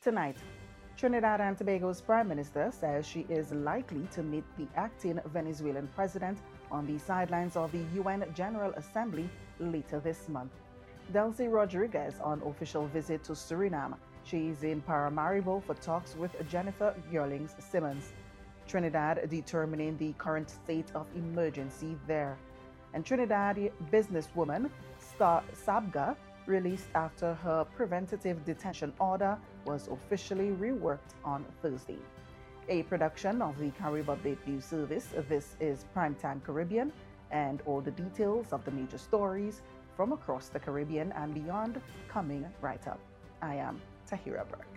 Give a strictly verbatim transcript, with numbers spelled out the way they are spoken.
Tonight, Trinidad and Tobago's Prime Minister says she is likely to meet the acting Venezuelan president on the sidelines of the U N General Assembly later this month. Delcy Rodriguez on official visit to Suriname. She is in Paramaribo for talks with Jennifer Girlings Simmons. Trinidad determining the current state of emergency there. And Trinidad businesswoman Star Sabga, released after her preventative detention order was officially reworked on Thursday. A production of the Carib Update News Service, this is Primetime Caribbean, and all the details of the major stories from across the Caribbean and beyond coming right up. I am Tahira Burke.